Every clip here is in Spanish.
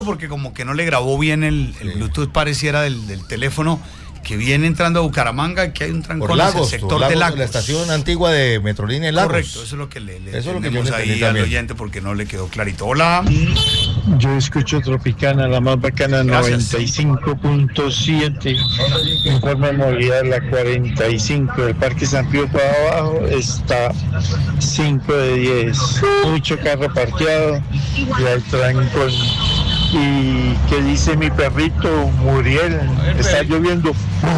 porque como que no le grabó bien el Bluetooth, pareciera del teléfono, que viene entrando a Bucaramanga y que hay un trancón en el sector de Lagos. La estación antigua de Metrolínea en Lagos. Correcto, eso es lo que le tenemos ahí al oyente porque no le quedó clarito. Hola. Yo escucho Tropicana, la más bacana, 95.7. Informe de movilidad, la 45. El Parque San Pío para abajo está 5 de 10. Mucho carro parqueado y hay trancón. ¿Y qué dice mi perrito Muriel? Está lloviendo.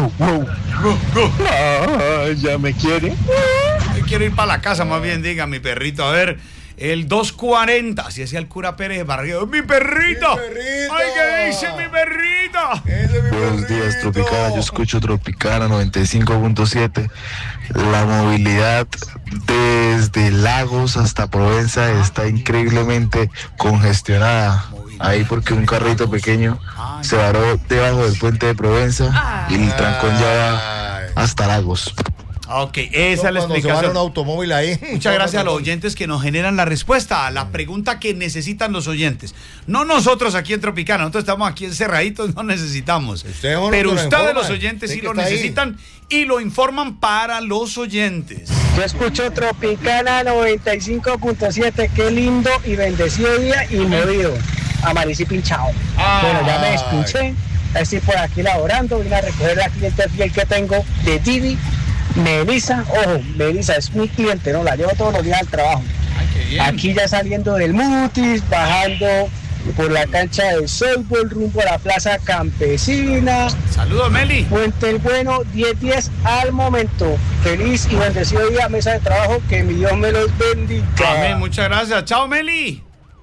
Ya me quiere. Quiero ir para la casa, más bien, diga mi perrito. A ver, el 240, así decía el cura Pérez Barrio. ¡Mi perrito! ¡Ay, qué dice mi perrito! Buenos días, Tropicana. Yo escucho Tropicana 95.7. La movilidad desde Lagos hasta Provenza está increíblemente congestionada. Ahí porque un carrito pequeño se varó debajo del puente de Provenza y el trancón ya va hasta Lagos. Ok, esa es la explicación. Se va un automóvil ahí. Muchas gracias a los oyentes que nos generan la respuesta a la pregunta que necesitan los oyentes. No nosotros aquí en Tropicana, nosotros estamos aquí encerraditos, no necesitamos. Pero ustedes, los oyentes, sí lo necesitan y lo informan para los oyentes. Yo escucho Tropicana 95.7, qué lindo y bendecido día y movido. Amanecí pinchado. Bueno, ya me despinché, estoy por aquí laborando, vine a recoger la cliente fiel que tengo de Didi, Melissa. Ojo, Melissa es mi cliente, ¿no? La llevo todos los días al trabajo. Ay, qué bien. Aquí ya saliendo del Mutis, bajando por la cancha del softball, rumbo a la plaza campesina. Saludos, Meli. Puente el Bueno, 10-10 al momento. Feliz y bendecido día, mesa de trabajo, que mi Dios me los bendiga. Amén, muchas gracias. Chao, Meli.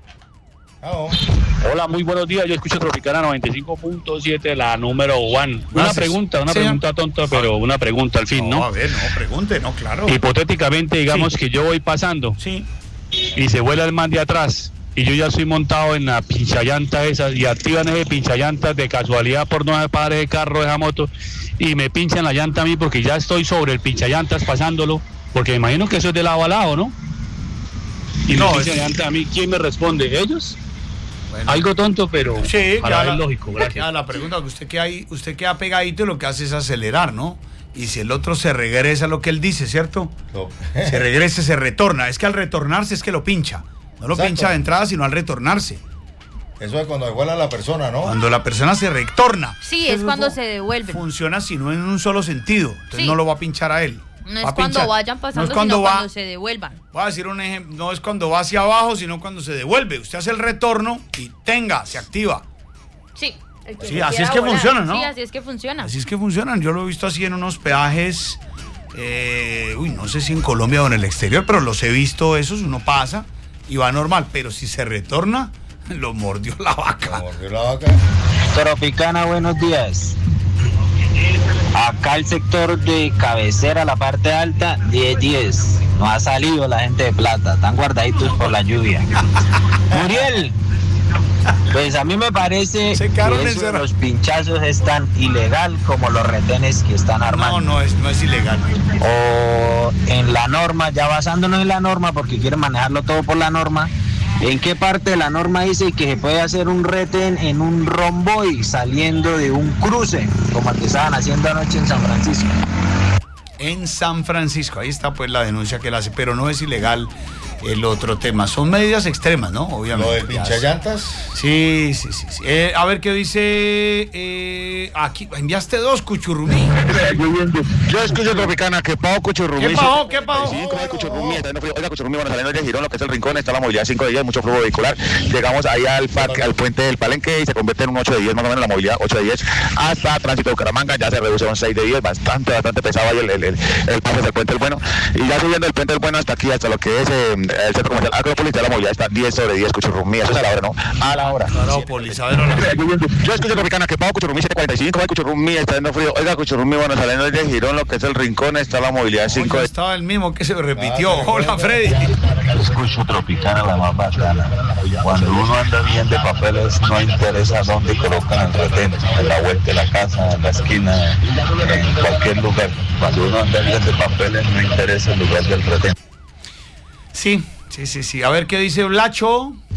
Hola, muy buenos días. Yo escucho Tropicana 95.7, la número 1. Una pregunta tonta, pero una pregunta al fin, ¿no? A ver, no, pregunte, no, claro. Hipotéticamente, digamos que yo voy pasando y se vuela el man de atrás y yo ya estoy montado en la pinchallanta esa y activan ese pinchallantas de casualidad por no parar ese carro, esa moto y me pinchan la llanta a mí porque ya estoy sobre el pinchallantas pasándolo, porque me imagino que eso es de lado a lado, ¿no? Y no, me pinchan la llanta a mí, ¿quién me responde? ¿Ellos? Bueno. Algo tonto, pero sí, para lógico, gracias. La pregunta que usted queda pegadito y lo que hace es acelerar, ¿no? Y si el otro se regresa a lo que él dice, ¿cierto? No. Se regresa, se retorna. Es que al retornarse es que lo pincha. No lo pincha de entrada, sino al retornarse. Eso es cuando devuelve a la persona, ¿no? Cuando la persona se retorna. Sí, es cuando se devuelve. Funciona si no en un solo sentido. Entonces no lo va a pinchar a él. No es cuando vayan pasando, sino cuando se devuelvan. Voy a decir un ejemplo, no es cuando va hacia abajo, sino cuando se devuelve. Usted hace el retorno y se activa. Sí. Sí, así es que funciona, ¿no? Sí, así es que funciona. Así es que funcionan. Yo lo he visto así en unos peajes, no sé si en Colombia o en el exterior, pero los he visto esos, uno pasa y va normal. Pero si se retorna, lo mordió la vaca. Tropicana, buenos días. Acá el sector de cabecera, la parte alta, 10-10. No ha salido la gente de Plata, están guardaditos por la lluvia. Muriel, pues a mí me parece que los pinchazos es tan ilegal como los retenes que están armando. No es ilegal. O en la norma, ya basándonos en la norma, porque quieren manejarlo todo por la norma. ¿En qué parte de la norma dice que se puede hacer un retén en un romboy saliendo de un cruce, como el que estaban haciendo anoche en San Francisco? En San Francisco, ahí está pues la denuncia que él hace, pero no es ilegal el otro tema. Son medidas extremas, ¿no? Obviamente. ¿Lo de pinchallantas? Sí. A ver qué dice. Aquí enviaste 2, Cuchurrumí. Yo escucho Tropicana, que pago Cuchurrumí. ¿Qué pago? Sí, Cuchurrumí. Oiga, Cuchurumí, bueno, saliendo de Girón, lo que es el Rincón, está la movilidad 5 de 10, mucho flujo vehicular. Llegamos ahí al puente del Palenque y se convierte en un 8 de 10, más o menos la movilidad 8 de 10. Hasta Tránsito de Bucaramanga ya se reduce a un 6 de 10, bastante pesado ahí el paso del Puente del Bueno. Y ya subiendo el Puente del Bueno hasta aquí, hasta lo que es el centro comercial Acrópolis, ya la movilidad está 10 sobre 10, Cuchurrumí. Eso es a la hora, ¿no? A la hora. Acrópolis, a ver, yo escucho Tropicana, que pago Cuchurrumí 745, va Cuchurrumí, está haciendo frío. Oiga, Cuchurumí, bueno, saliendo de Girón, lo que es el Rincón, está la movilidad 5 de... Estaba el mismo que se repitió. Hola, Freddy. Escucho Tropicana, la más bacana. Cuando uno anda bien de papeles, no interesa dónde colocan el retén, en la vuelta de la casa, en la esquina, en cualquier lugar. Cuando uno anda bien de papeles, no interesa el lugar del retén. Sí. A ver qué dice Blacho.